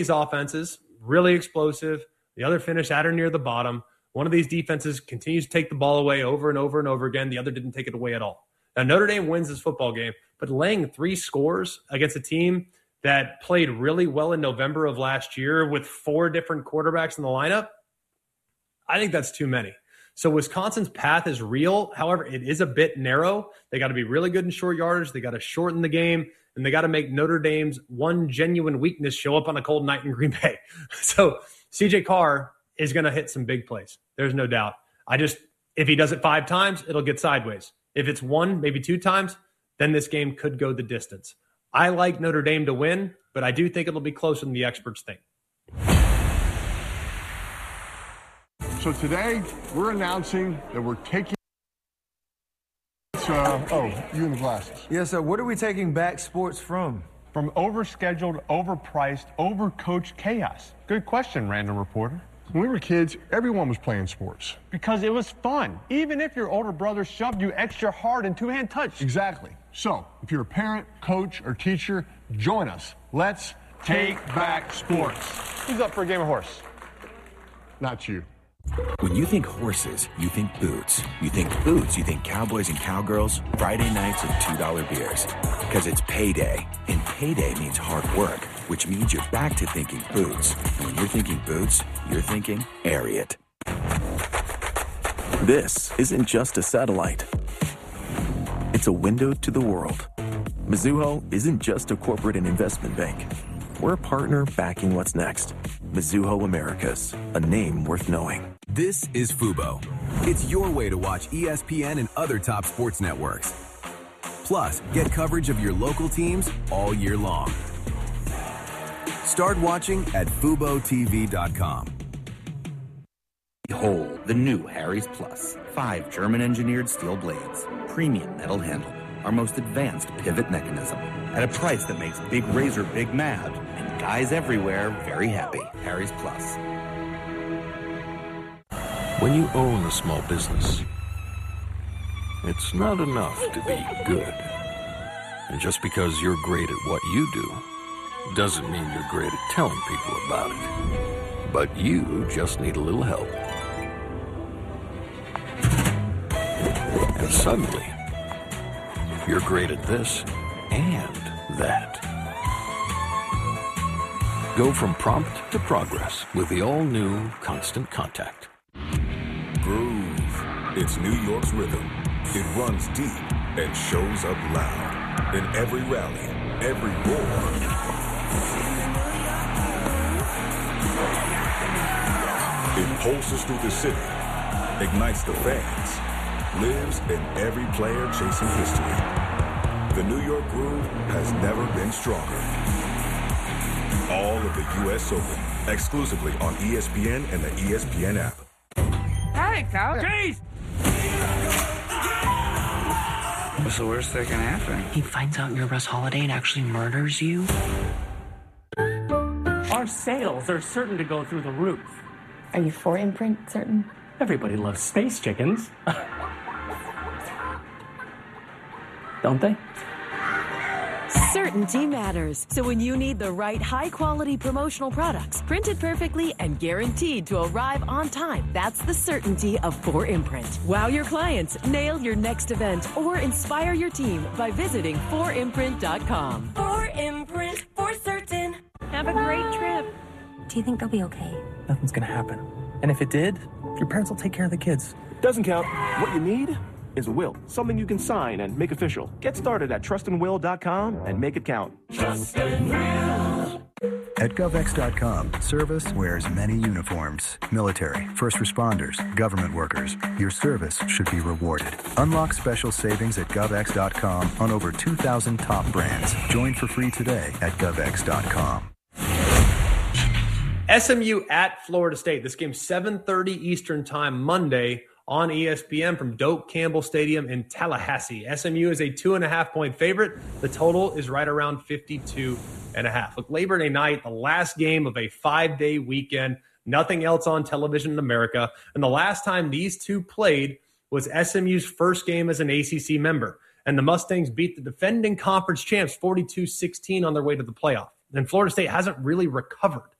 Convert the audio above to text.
these offenses, really explosive. The other finished at or near the bottom. One of these defenses continues to take the ball away over and over and over again. The other didn't take it away at all. Now, Notre Dame wins this football game, but laying 3 scores against a team that played really well in November of last year with 4 different quarterbacks in the lineup, I think that's too many. So Wisconsin's path is real. However, it is a bit narrow. They got to be really good in short yardage. They got to shorten the game, and they got to make Notre Dame's one genuine weakness show up on a cold night in Green Bay. So CJ Carr is going to hit some big plays. There's no doubt. If he does it 5 times, it'll get sideways. If it's 1, maybe 2 times, then this game could go the distance. I like Notre Dame to win, but I do think it'll be closer than the experts think. So today, we're announcing that we're taking... you and the glasses. Yes, sir. What are we taking back sports from? From overscheduled, overpriced, overcoached chaos. Good question, random reporter. When we were kids, everyone was playing sports. Because it was fun, even if your older brother shoved you extra hard in two-hand touch. Exactly. So, if you're a parent, coach, or teacher, join us. Let's take back sports. Who's up for a game of horse? Not you. When you think horses, you think boots. You think boots, you think cowboys and cowgirls, Friday nights and $2 beers. Because it's payday, and payday means hard work, which means you're back to thinking boots. And when you're thinking boots, you're thinking Ariat. This isn't just a satellite. It's a window to the world. Mizuho isn't just a corporate and investment bank. We're a partner backing what's next. Mizuho Americas, a name worth knowing. This is Fubo. It's your way to watch ESPN and other top sports networks. Plus, get coverage of your local teams all year long. Start watching at FuboTV.com. Behold the new Harry's Plus. 5 German-engineered steel blades, premium metal handle, our most advanced pivot mechanism, at a price that makes Big Razor big mad and guys everywhere very happy. Harry's Plus. When you own a small business, it's not enough to be good. And just because you're great at what you do doesn't mean you're great at telling people about it. But you just need a little help. And suddenly, you're great at this and that. Go from prompt to progress with the all-new Constant Contact. Groove. It's New York's rhythm. It runs deep and shows up loud. In every rally, every roar. It pulses through the city, ignites the fans, lives in every player chasing history. The New York Groove has never been stronger. All of the U.S. Open, exclusively on ESPN and the ESPN app. Hey, Coach. Jeez! What's the worst that can happen? He finds out you're Russ Holiday and actually murders you? Our sales are certain to go through the roof. Are you for Imprint certain? Everybody loves space chickens. Don't they? Certainty matters. So when you need the right high-quality promotional products, printed perfectly and guaranteed to arrive on time, that's the certainty of 4imprint. Wow your clients, nail your next event, or inspire your team by visiting 4imprint.com. 4imprint, for certain. Have a great trip. Do you think they'll be okay? Nothing's gonna happen. And if it did, your parents will take care of the kids. Doesn't count. What you need is a will. Something you can sign and make official. Get started at trustandwill.com and make it count. Trust and Will. At GovX.com, service wears many uniforms. Military, first responders, government workers. Your service should be rewarded. Unlock special savings at GovX.com on over 2,000 top brands. Join for free today at GovX.com. SMU at Florida State. This game 7:30 Eastern Time Monday on ESPN from Doak Campbell Stadium in Tallahassee. SMU is a 2.5-point favorite. The total is right around 52.5. Look, Labor Day night, the last game of a 5-day weekend. Nothing else on television in America. And the last time these two played was SMU's first game as an ACC member. And the Mustangs beat the defending conference champs 42-16 on their way to the playoff. And Florida State hasn't really recovered.